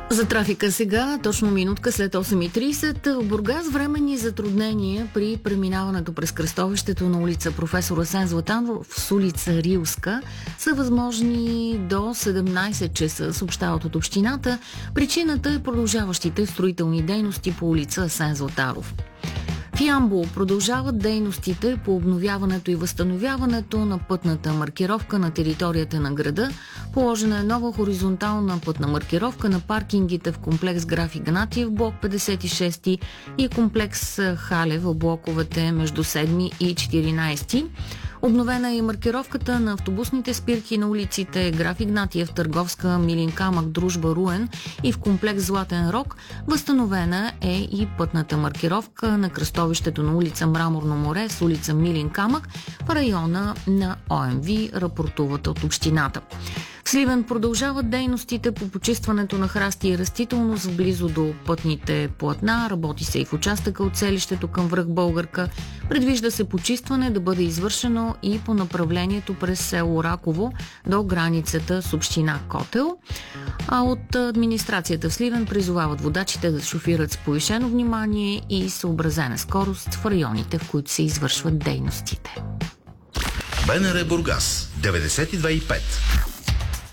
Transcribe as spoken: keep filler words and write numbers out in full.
За трафика сега, точно минутка след осем и трийсет, в Бургас временни затруднения при преминаването през кръстовището на улица Професор Асен Златанов с улица Рилска са възможни до седемнайсет часа, съобщават от общината. Причината е продължаващите строителни дейности по улица Асен Златаров. В Ямбол продължават дейностите по обновяването и възстановяването на пътната маркировка на територията на града. Положена е нова хоризонтална пътна маркировка на паркингите в комплекс Граф Игнатиев, блок петдесет и шести и комплекс Хале в блоковете между седми и четиринайсети. Обновена е и маркировката на автобусните спирки на улиците Граф Игнатиев, Търговска, Милин камък, Дружба, Руен и в комплекс Златен рог. Възстановена е и пътната маркировка на кръстовището на улица Мраморно море с улица Милин камък в района на ОМВ, рапортуват от общината. В Сливен продължават дейностите по почистването на храсти и растителност близо до пътните платна. Работи се и в участъка от селището към връх Българка. Предвижда се почистване да бъде извършено и по направлението през село Раково до границата с община Котел. А от администрацията в Сливен призовават водачите да шофират с повишено внимание и съобразена скорост в районите, в които се извършват дейностите. БНР Бургас деветдесет и две и пет.